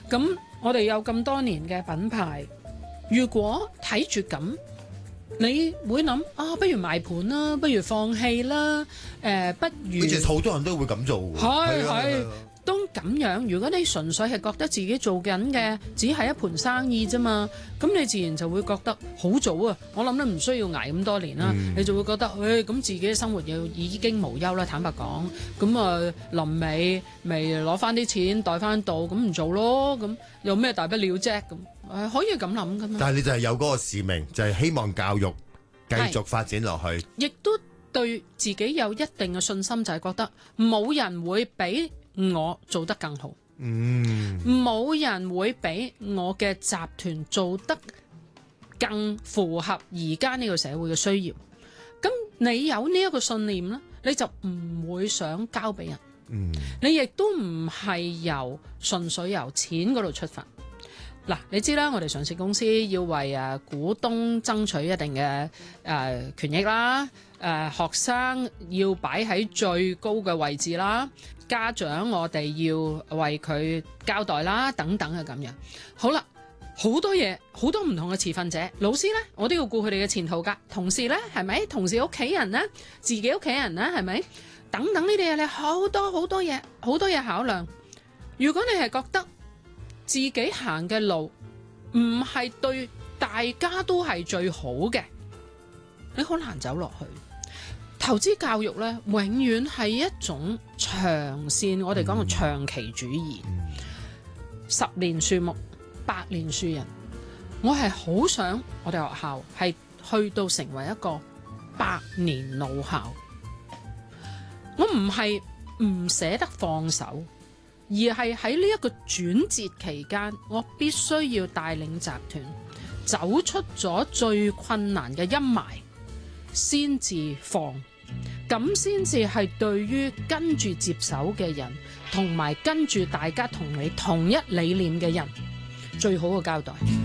咁我哋有咁多年嘅品牌，如果睇住咁，你會諗啊，不如賣盤啦，不如放棄啦，不如其實好多人都會咁做喎。 係。當咁樣，如果你純粹係覺得自己做緊嘅只係一盤生意啫嘛，咁你自然就會覺得好早啊！我諗你唔需要捱咁多年啦，你就會覺得，咁自己嘅生活又已經無憂啦。坦白講，咁啊臨尾咪攞翻啲錢袋翻度，咁唔做咯，咁有咩大不了啫？咁可以咁諗噶嘛？ 但係你就係有嗰個使命，就係希望教育繼續發展落去， 亦都對自己有一定嘅信心，就係覺得冇人會比我做得更好，冇人會比我嘅集團做得更符合而家呢個社會嘅需要。咁你有呢一個信念呢，你就唔會想交俾人，你亦都唔係純粹由錢嗰度出發。嗱，你知啦，我哋上市公司要為股東爭取一定嘅權益啦，學生要擺喺最高嘅位置啦，家長我哋要為佢交代啦，等等嘅咁樣。好啦，好多嘢，好多唔同嘅持份者，老師呢，我都要顧佢哋嘅前途㗎，同事呢，係咪？同事屋企人呢，自己屋企人呢，係咪？等等呢啲嘢，你好多嘢，好多嘢考量。如果你係覺得自己行嘅路唔係對大家都係最好嘅，你好難走落去。投資教育呢，永遠係一種長線，我哋講嘅長期主義。10年樹木，100年樹人。我係好想我哋學校係去到成為一個100年老校。我唔係唔捨得放手，而係喺呢一個轉折期間，我必須要帶領集團走出咗最困難嘅陰霾，先至放，咁先至係對於跟住接手嘅人，同埋跟住大家同你同一理念嘅人，最好嘅交代。